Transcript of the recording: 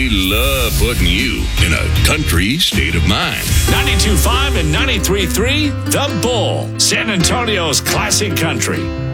We love putting you in a country state of mind. 92.5 and 93.3, The Bull, San Antonio's classic country.